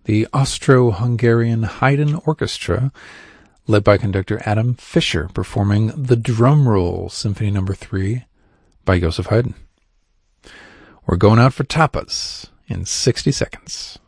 the Austro-Hungarian Haydn Orchestra, led by conductor Adam Fischer, performing the Drum Roll Symphony No. 3 by Joseph Haydn. We're going out for tapas in 60 seconds.